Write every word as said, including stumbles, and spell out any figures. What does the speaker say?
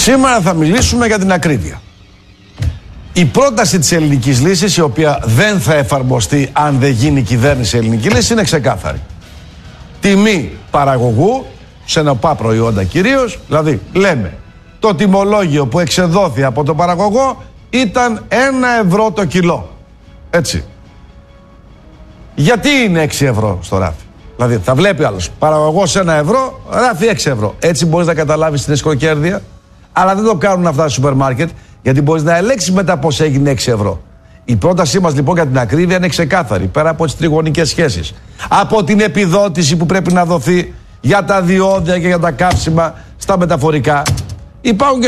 Σήμερα θα μιλήσουμε για την ακρίβεια. Η πρόταση της ελληνικής λύσης, η οποία δεν θα εφαρμοστεί αν δεν γίνει κυβέρνηση ελληνική λύση, είναι ξεκάθαρη. Τιμή παραγωγού, σε νοπά προϊόντα κυρίως, δηλαδή λέμε το τιμολόγιο που εξεδόθη από τον παραγωγό ήταν ένα ευρώ το κιλό. Έτσι. Γιατί είναι έξι ευρώ στο ράφι? Δηλαδή θα βλέπει άλλος παραγωγός ένα ευρώ, ράφι έξι ευρώ. Έτσι μπορείς να καταλάβεις την εσκοκέρδεια. Αλλά δεν το κάνουν αυτά στα σούπερ μάρκετ, γιατί μπορείς να ελέγξεις μετά πώς έγινε έξι ευρώ. Η πρότασή μας λοιπόν για την ακρίβεια είναι ξεκάθαρη, πέρα από τις τριγωνικές σχέσεις. Από την επιδότηση που πρέπει να δοθεί για τα διόδια και για τα καύσιμα στα μεταφορικά. Υπάρχουν και